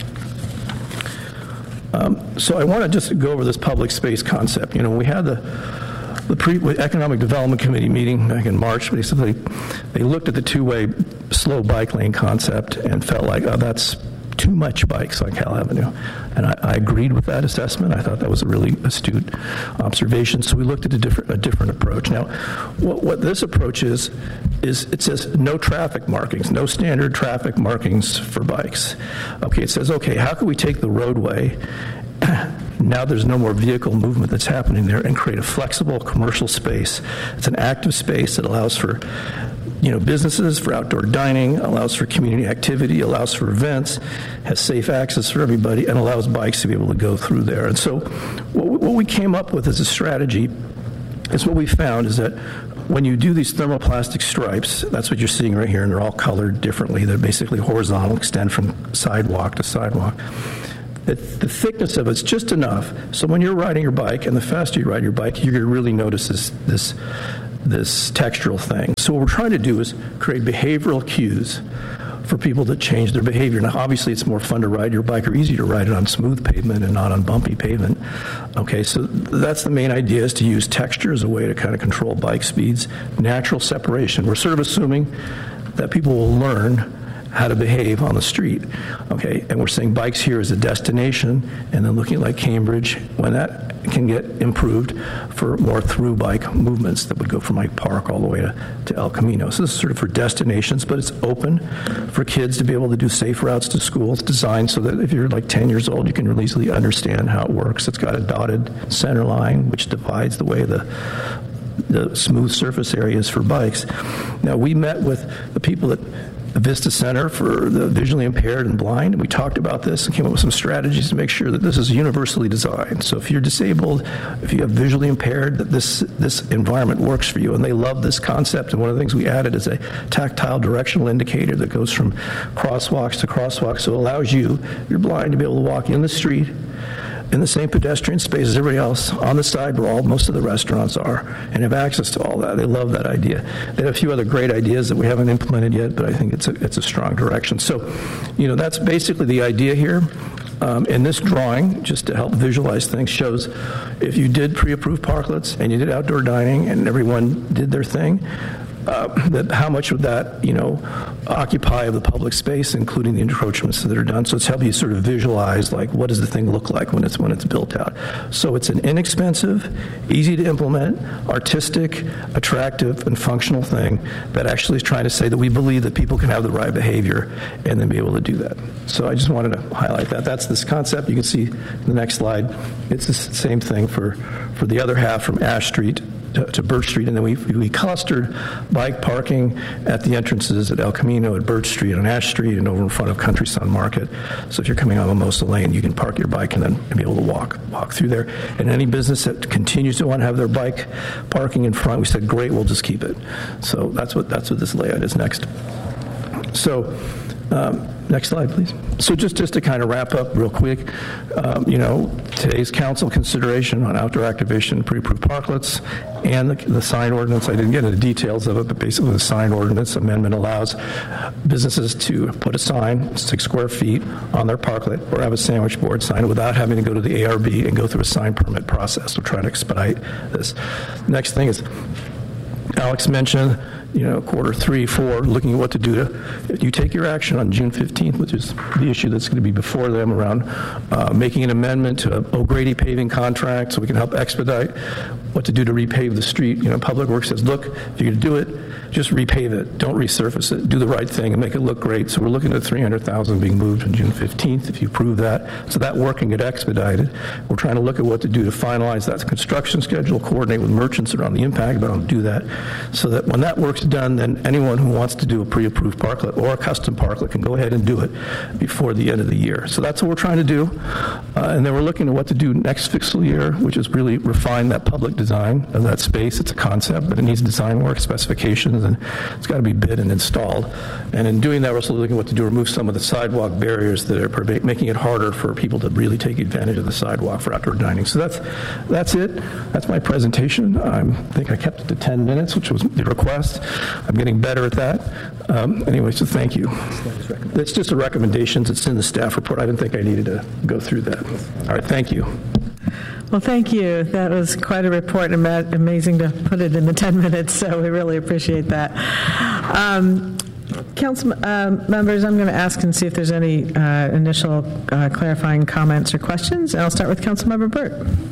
Um, so I want to just go over this public space concept. You know, we had the the pre Economic Development Committee meeting back in March. Basically, they looked at the two-way slow bike lane concept and felt like, oh, that's too much bikes on Cal Avenue. And I, I agreed with that assessment. I thought that was a really astute observation. So we looked at a different, a different approach. Now, what, what this approach is, is it says no traffic markings, no standard traffic markings for bikes. Okay, it says, okay, how can we take the roadway Now there's no more vehicle movement that's happening there, and create a flexible commercial space. It's an active space that allows for you know, businesses, for outdoor dining, allows for community activity, allows for events, has safe access for everybody, and allows bikes to be able to go through there. And so what we, what we came up with as a strategy is what we found is that when you do these thermoplastic stripes, that's what you're seeing right here, and they're all colored differently. They're basically horizontal, extend from sidewalk to sidewalk. The, the thickness of it's just enough, so when you're riding your bike, and the faster you ride your bike, you're going to really notice this, this, this textural thing. So what we're trying to do is create behavioral cues for people to change their behavior. Now, obviously, it's more fun to ride your bike, or easier to ride it on smooth pavement and not on bumpy pavement. Okay, so that's the main idea, is to use texture as a way to kind of control bike speeds. Natural separation. We're sort of assuming that people will learn how to behave on the street. Okay, and we're saying bikes here as a destination, and then looking like Cambridge, when that can get improved for more through bike movements that would go from Hyde Park all the way to, to El Camino. So this is sort of for destinations, but it's open for kids to be able to do safe routes to school. It's designed so that if you're like ten years old, you can really easily understand how it works. It's got a dotted center line, which divides the way the the smooth surface areas for bikes. Now, we met with the people at the Vista Center for the Visually Impaired and Blind, and we talked about this and came up with some strategies to make sure that this is universally designed. So if you're disabled, if you have visually impaired, that this this environment works for you. And they love this concept, and one of the things we added is a tactile directional indicator that goes from crosswalks to crosswalks, so it allows you, if you're blind, to be able to walk in the street in the same pedestrian space as everybody else, on the side where all most of the restaurants are, and have access to all that. They love that idea. They have a few other great ideas that we haven't implemented yet, but I think it's a, it's a strong direction. So, you know, that's basically the idea here. Um, and this drawing, just to help visualize things, shows if you did pre-approved parklets and you did outdoor dining and everyone did their thing, Uh, that how much would that, you know, occupy of the public space, including the encroachments that are done. So it's helping you sort of visualize, like, what does the thing look like when it's when it's built out. So it's an inexpensive, easy to implement, artistic, attractive, and functional thing that actually is trying to say that we believe that people can have the right behavior and then be able to do that. So I just wanted to highlight that. That's this concept. You can see the next slide. It's the same thing for, for the other half from Ash Street to, to Birch Street, and then we we clustered bike parking at the entrances at El Camino, at Birch Street, on Ash Street, and over in front of Country Sun Market. So if you're coming on Mimosa Lane, you can park your bike and then be able to walk walk through there. And any business that continues to want to have their bike parking in front, we said, great, we'll just keep it. So that's what that's what this layout is next. So. Um, Next slide, please. So just, just to kind of wrap up real quick, um, you know, today's council consideration on outdoor activation pre-approved parklets and the, the sign ordinance. I didn't get into the details of it, but basically the sign ordinance amendment allows businesses to put a sign, six square feet, on their parklet or have a sandwich board sign without having to go to the A R B and go through a sign permit process. We're trying to expedite this. Next thing is, Alex mentioned, you know, quarter three, four, looking at what to do to, you take your action on June fifteenth, which is the issue that's going to be before them around uh, making an amendment to O'Grady paving contract so we can help expedite what to do to repave the street. You know, Public Works says, look, if you're going to do it, just repave it. Don't resurface it. Do the right thing and make it look great. So we're looking at three hundred thousand being moved on June fifteenth if you prove that. So that work can get expedited. We're trying to look at what to do to finalize that construction schedule, coordinate with merchants around the impact, but I'll do that so that when that work's done, then anyone who wants to do a pre-approved parklet or a custom parklet can go ahead and do it before the end of the year. So that's what we're trying to do. Uh, and then we're looking at what to do next fiscal year, which is really refine that public design of that space. It's a concept, but it needs design work, specifications, and it's got to be bid and installed. And in doing that, we're also looking at what to do, remove some of the sidewalk barriers that are making it harder for people to really take advantage of the sidewalk for outdoor dining. So that's that's it. That's my presentation. I think I kept it to ten minutes, which was the request. I'm getting better at that. Um, anyway, so thank you. It's just a recommendations. It's in the staff report. I didn't think I needed to go through that. All right, thank you. Well, thank you. That was quite a report. Amazing to put it in the ten minutes, so we really appreciate that. Um, Council uh, members, I'm going to ask and see if there's any uh, initial uh, clarifying comments or questions. And I'll start with Councilmember Burt.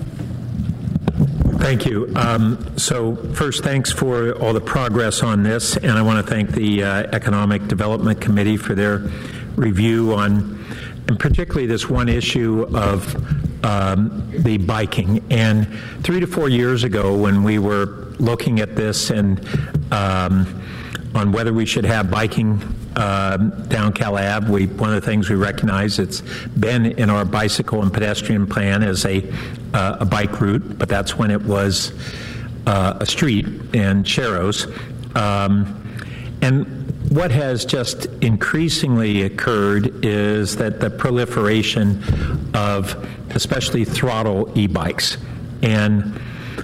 Thank you. Um, so first, thanks for all the progress on this, and I want to thank the uh, Economic Development Committee for their review on, and particularly this one issue of um, the biking. And three to four years ago, when we were looking at this and um, on whether we should have biking uh, down Cal Ave, we, one of the things we recognize, it's been in our bicycle and pedestrian plan as a, uh, a bike route, but that's when it was uh, a street in Sharrows. Um, and what has just increasingly occurred is that the proliferation of especially throttle e-bikes. And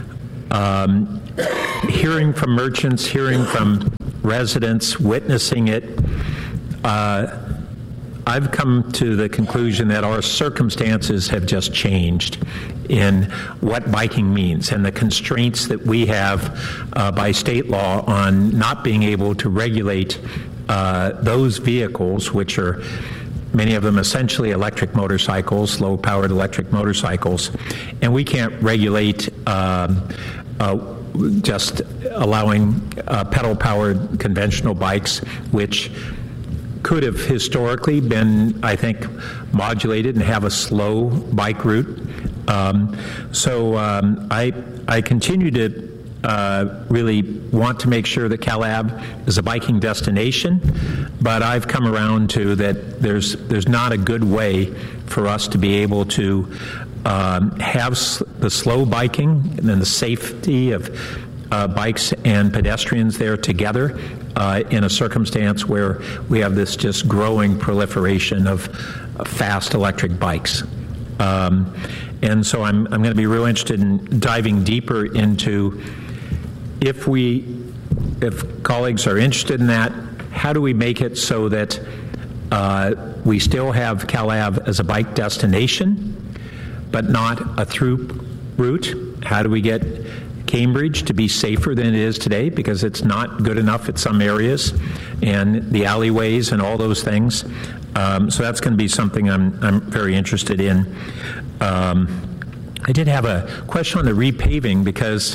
um, hearing from merchants, hearing from residents, witnessing it, uh, I've come to the conclusion that our circumstances have just changed in what biking means and the constraints that we have uh, by state law on not being able to regulate uh, those vehicles, which are many of them essentially electric motorcycles, low-powered electric motorcycles, and we can't regulate um, uh, just allowing uh, pedal-powered conventional bikes, which could have historically been, I think, modulated and have a slow bike route. Um, so um, I, I continue to uh, really want to make sure that Cal Ave is a biking destination, but I've come around to that there's, there's not a good way for us to be able to um, have s- the slow biking and then the safety of uh, bikes and pedestrians there together uh, in a circumstance where we have this just growing proliferation of uh, fast electric bikes. Um, and so I'm, I'm going to be real interested in diving deeper into if we, if colleagues are interested in that, how do we make it so that uh, we still have Cal Ave as a bike destination, but not a through route? How do we get Cambridge to be safer than it is today, because it's not good enough at some areas, and the alleyways and all those things. Um, so that's going to be something I'm, I'm very interested in. Um, I did have a question on the repaving, because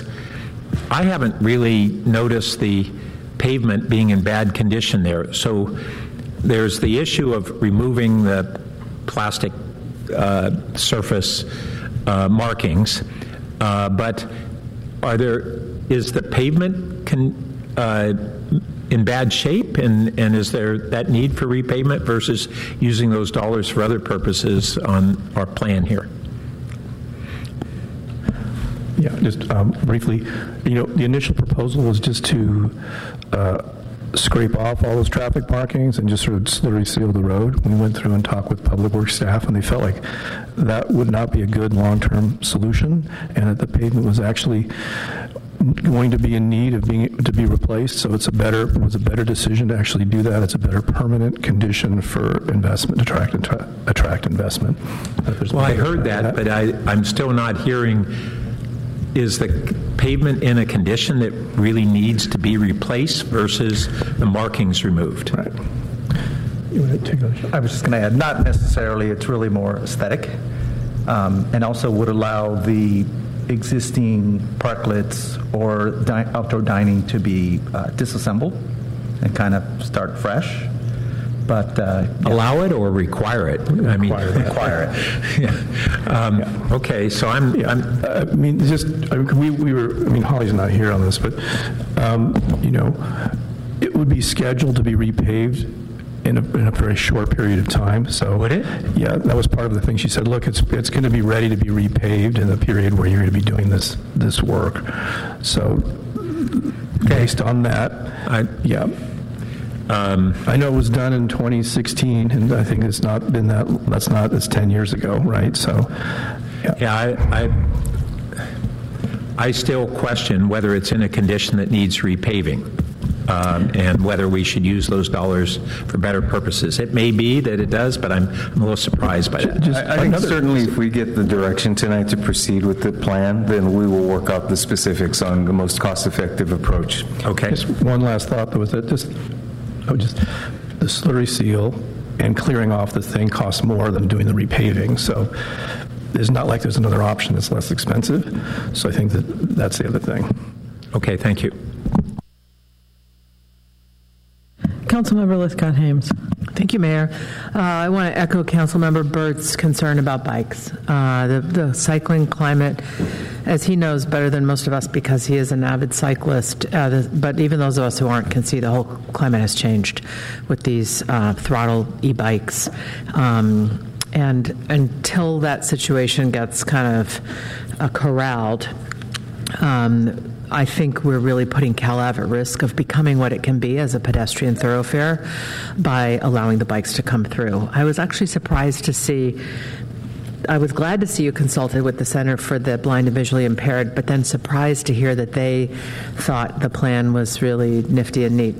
I haven't really noticed the pavement being in bad condition there. So there's the issue of removing the plastic uh, surface uh, markings, uh, but Are there, is the pavement con, uh, in bad shape, and, and is there that need for repavement versus using those dollars for other purposes on our plan here? Yeah, just um, briefly, you know, the initial proposal was just to uh, scrape off all those traffic markings and just sort of slurry seal the road. We went through and talked with Public Works staff, and they felt like that would not be a good long-term solution, and that the pavement was actually going to be in need of being to be replaced. So it's a better it was a better decision to actually do that. It's a better permanent condition for investment, attract attract investment. Well, I heard that, that, but I, I'm still not hearing. Is the pavement in a condition that really needs to be replaced versus the markings removed? Right. You want to take a shot? I was just going to add, not necessarily. It's really more aesthetic, um, and also would allow the existing parklets or di- outdoor dining to be uh, disassembled and kind of start fresh. But uh, allow it or require it? I mean, require it. yeah. Um, yeah. Okay, so I'm. Yeah. I'm I mean, just I mean, we we were. I mean, Holly's not here on this, but um, you know, it would be scheduled to be repaved in a, in a very short period of time. So would it? Yeah, that was part of the thing. She said, look, it's it's going to be ready to be repaved in the period where you're going to be doing this this work. So based on that, I, yeah. Um, I know it was done in twenty sixteen, and I think it's not been that. That's not. It's ten years ago, right? So, yeah, yeah I, I, I still question whether it's in a condition that needs repaving, um, and whether we should use those dollars for better purposes. It may be that it does, but I'm, I'm a little surprised by that. Just I, I think certainly if we get the direction tonight to proceed with the plan, then we will work out the specifics on the most cost-effective approach. Okay. Just one last thought, though, was that just. Oh, just the slurry seal and clearing off the thing costs more than doing the repaving. So it's not like there's another option that's less expensive. So I think that that's the other thing. Okay, thank you. Councilmember Lithcott-Hames. Thank you, Mayor. Uh, I want to echo Councilmember Burt's concern about bikes. Uh, the, the cycling climate, as he knows better than most of us because he is an avid cyclist, uh, the, but even those of us who aren't can see the whole climate has changed with these uh, throttle e-bikes. Um, and until that situation gets kind of uh, corralled, um, I think we're really putting CalAv at risk of becoming what it can be as a pedestrian thoroughfare by allowing the bikes to come through. I was actually surprised to see, I was glad to see you consulted with the Center for the Blind and Visually Impaired, but then surprised to hear that they thought the plan was really nifty and neat.